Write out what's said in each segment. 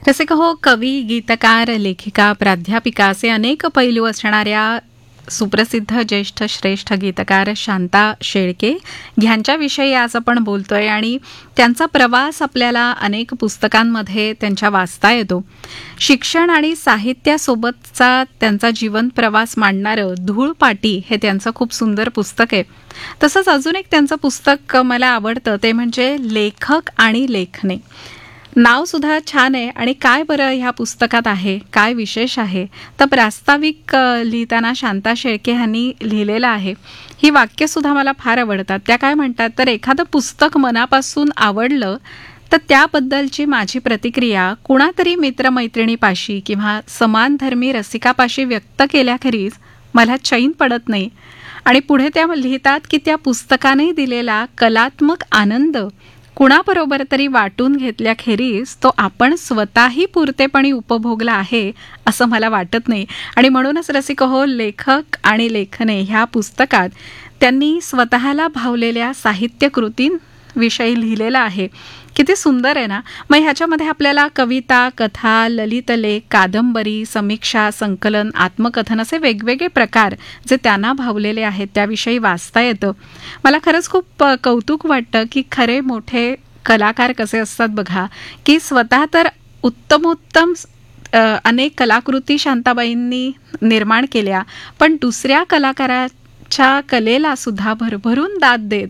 रसिक हो, कवी, गीतकार, लेखिका, प्राध्यापिका असे अनेक पैलू असणाऱ्या सुप्रसिद्ध ज्येष्ठ श्रेष्ठ गीतकार शांता शेळके ह्यांच्याविषयी आज आपण बोलतोय आणि त्यांचा प्रवास आपल्याला अनेक पुस्तकांमध्ये त्यांच्या वाचता येतो. शिक्षण आणि साहित्यासोबतचा त्यांचा जीवन प्रवास मांडणारं धूळपाटी हे त्यांचं खूप सुंदर पुस्तक आहे. तसंच अजून एक त्यांचं पुस्तक मला आवडतं ते म्हणजे लेखक आणि लेखणे. नाव सुद्धा छान आहे. आणि काय बरं ह्या पुस्तकात आहे, काय विशेष आहे, तर प्रास्ताविक लिहिताना शांता शेळके यांनी लिहिलेलं आहे. ही वाक्य सुद्धा मला फार आवडतात. त्या काय म्हणतात, तर एखादं पुस्तक मनापासून आवडलं तर त्याबद्दलची माझी प्रतिक्रिया कुणातरी मित्रमैत्रिणीपाशी किंवा समानधर्मी रसिकापाशी व्यक्त केल्याखेरीज मला चैन पडत नाही. आणि पुढे त्या लिहितात की त्या पुस्तकाने दिलेला कलात्मक आनंद कुणाबरोबर तरी वाटून घेतल्याखेरीज तो आपण स्वतःही पुरतेपणी उपभोगला आहे असं मला वाटत नाही. आणि म्हणूनच रसिक हो, लेखक आणि लेखने ह्या पुस्तकात त्यांनी स्वतःला भावलेल्या साहित्यकृतींविषयी लिहिलेलं आहे. किती सुंदर आहे ना. मग ह्याच्यामध्ये आपल्याला कविता, कथा, ललितलेख, कादंबरी, समीक्षा, संकलन, आत्मकथन असे वेगवेगळे प्रकार जे त्यांना भावलेले आहेत त्याविषयी वाचता येतं. मला खरंच खूप कौतुक वाटतं की खरे मोठे कलाकार कसे असतात बघा, की स्वतः तर उत्तमोत्तम अनेक कलाकृती शांताबाईंनी निर्माण केल्या, पण दुसऱ्या कलाकाराच्या कलेला सुद्धा भरभरून दाद देत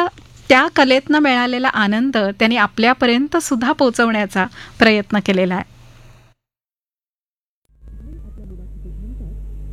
त्या कलेतनं मिळालेला आनंद त्यांनी आपल्यापर्यंत सुद्धा पोहोचवण्याचा प्रयत्न केलेला आहे.